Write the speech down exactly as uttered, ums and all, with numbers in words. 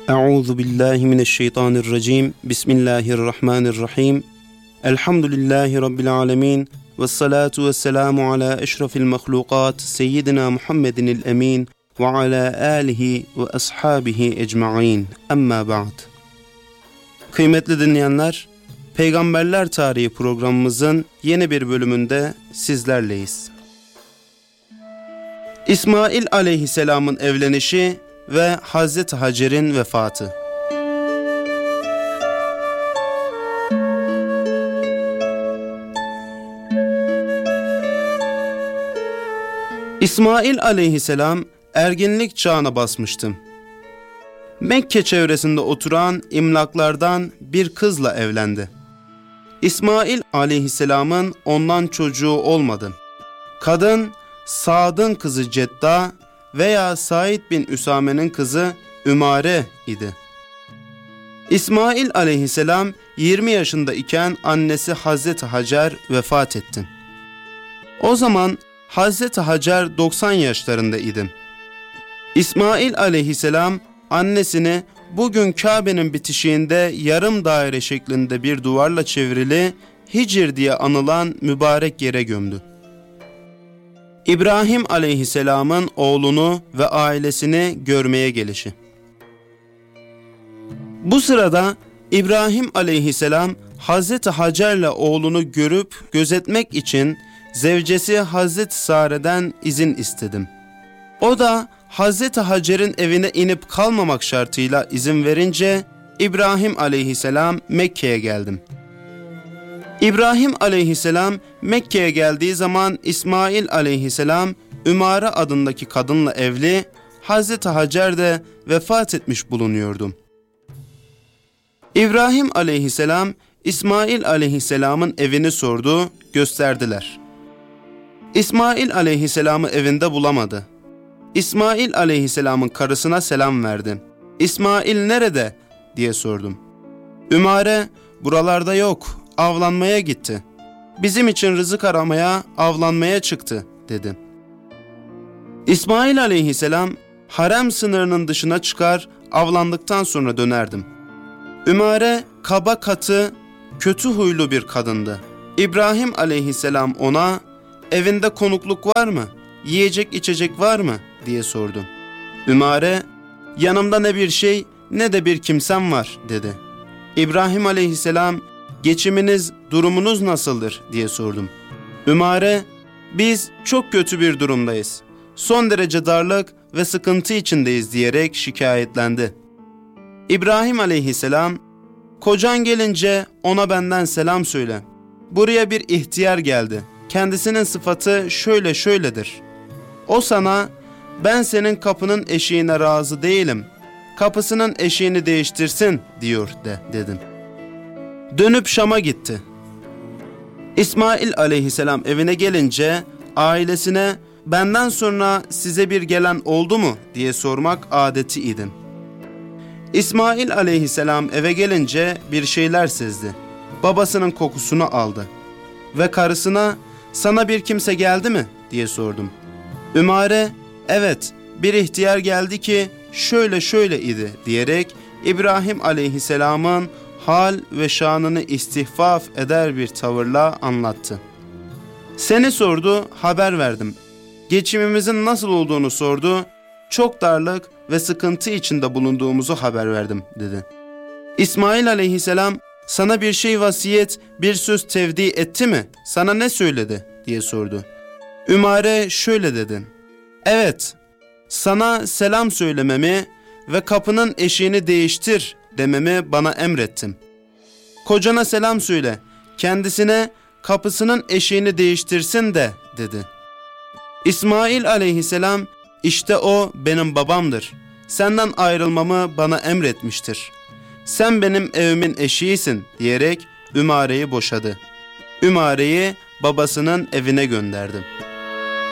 Euzu billahi mineşşeytanirracim. Bismillahirrahmanirrahim. Elhamdülillahi rabbil alamin. Ves salatu vesselamu ala eşrefil mahlukat seyyidina Muhammedinil emin ve ala alihi ve ashabihi ecmaîn. Amma ba'd. Kıymetli dinleyenler, Peygamberler Tarihi programımızın yeni bir bölümünde sizlerleyiz. İsmail aleyhisselamın evlenişi ve Hazreti Hacer'in vefatı. İsmail aleyhisselam erginlik çağına basmıştı. Mekke çevresinde oturan imlaklardan bir kızla evlendi. İsmail aleyhisselamın ondan çocuğu olmadı. Kadın Sad'ın kızı Cedda veya Said bin Üsame'nin kızı Ümare idi. İsmail aleyhisselam yirmi yaşında iken annesi Hazreti Hacer vefat etti. O zaman Hazreti Hacer doksan yaşlarında idi. İsmail aleyhisselam annesini bugün Kabe'nin bitişiğinde yarım daire şeklinde bir duvarla çevrili Hicr diye anılan mübarek yere gömdü. İbrahim aleyhisselamın oğlunu ve ailesini görmeye gelişi. Bu sırada İbrahim aleyhisselam Hazreti Hacer'le oğlunu görüp gözetmek için zevcesi Hazreti Sare'den izin istedim. O da Hazreti Hacer'in evine inip kalmamak şartıyla izin verince İbrahim aleyhisselam Mekke'ye geldim. İbrahim aleyhisselam Mekke'ye geldiği zaman İsmail aleyhisselam Ümare adındaki kadınla evli, Hazreti Hacer de vefat etmiş bulunuyordu. İbrahim aleyhisselam İsmail aleyhisselamın evini sordu, gösterdiler. İsmail aleyhisselamı evinde bulamadı. İsmail aleyhisselamın karısına selam verdi. İsmail nerede diye sordum. Ümare buralarda yok, avlanmaya gitti. Bizim için rızık aramaya, avlanmaya çıktı dedi. İsmail aleyhisselam harem sınırının dışına çıkar, avlandıktan sonra dönerdim. Ümare kaba katı, kötü huylu bir kadındı. İbrahim aleyhisselam ona evinde konukluk var mı, yiyecek içecek var mı diye sordu. Ümare yanımda ne bir şey ne de bir kimsem var dedi. İbrahim aleyhisselam geçiminiz, durumunuz nasıldır diye sordum. Ümare biz çok kötü bir durumdayız. Son derece darlık ve sıkıntı içindeyiz diyerek şikayetlendi. İbrahim aleyhisselam kocan gelince ona benden selam söyle. Buraya bir ihtiyar geldi. Kendisinin sıfatı şöyle şöyledir. O sana ben senin kapının eşiğine razı değilim. Kapısının eşiğini değiştirsin diyor de dedim. Dönüp Şam'a gitti. İsmail aleyhisselam evine gelince ailesine benden sonra size bir gelen oldu mu diye sormak adeti idi. İsmail aleyhisselam eve gelince bir şeyler sezdi. Babasının kokusunu aldı. Ve karısına sana bir kimse geldi mi diye sordum. Ümare evet bir ihtiyar geldi ki şöyle şöyle idi diyerek İbrahim aleyhisselamın hal ve şanını istihfaf eder bir tavırla anlattı. Seni sordu, haber verdim. Geçimimizin nasıl olduğunu sordu, çok darlık ve sıkıntı içinde bulunduğumuzu haber verdim dedi. İsmail aleyhisselam sana bir şey vasiyet, bir söz tevdi etti mi? Sana ne söyledi diye sordu. Ümare şöyle dedi. Evet, sana selam söylememi ve kapının eşiğini değiştir dememi bana emrettim. Kocana selam söyle, kendisine kapısının eşiğini değiştirsin de dedi. İsmail aleyhisselam işte o benim babamdır. Senden ayrılmamı bana emretmiştir. Sen benim evimin eşiğisin diyerek Ümare'yi boşadı. Ümare'yi babasının evine gönderdi.